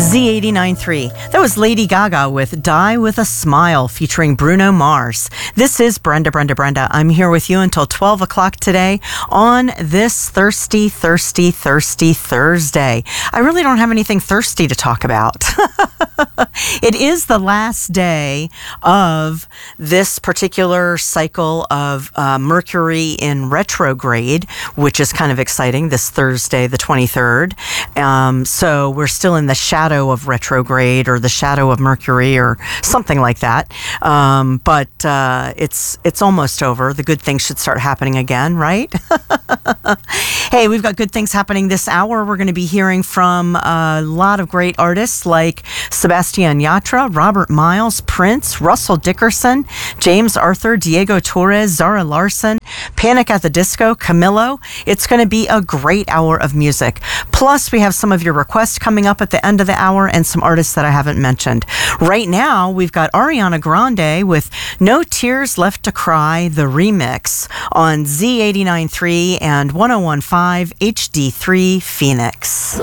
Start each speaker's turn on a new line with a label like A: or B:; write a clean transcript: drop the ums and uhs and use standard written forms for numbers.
A: Z89.3. That was Lady Gaga with Die With a Smile featuring Bruno Mars. This is Brenda. I'm here with you until 12 o'clock today on this thirsty Thursday. I really don't have anything thirsty to talk about. It is the last day of this particular cycle of Mercury in retrograde, which is kind of exciting, this Thursday, the 23rd. So we're still in the shadow of retrograde or the shadow of Mercury or something like that. But it's almost over. The good things should start happening again, right? Hey, we've got good things happening this hour. We're going to be hearing from a lot of great artists like Sebastian Yatra, Robert Miles, Prince, Russell Dickerson, James Arthur, Diego Torres, Zara Larsson, Panic at the Disco, Camilo. It's going to be a great hour of music. Plus, we have some of your requests coming up at the end of the hour and some artists that I haven't mentioned. Right now, we've got Ariana Grande with No Tears Left to Cry, the remix on Z89.3 and 101.5 HD3 Phoenix.